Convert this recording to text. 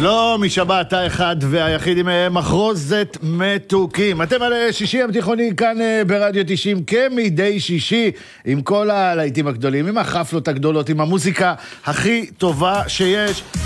שלום, משבת האחד והיחיד עם מחרוזת מתוקים. אתם על שישי התיכוני כאן ברדיו 90 כמדי שישי, עם כל הלהיטים הגדולים, עם החפלות הגדולות, עם המוזיקה הכי טובה שיש.